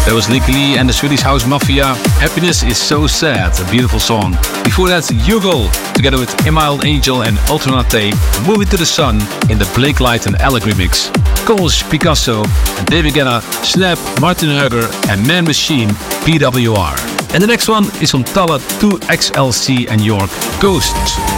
That was Lick Lee and the Swedish House Mafia. Happiness is so sad, a beautiful song. Before that, Hugo, together with Emile Angel and Alternate, Moving to the Sun in the Blake Light and Alec remix. Coles, Picasso, and David Guetta, Snap, Martin Hugger, and Man Machine, PWR. And the next one is from Tala 2XLC and York, Ghosts.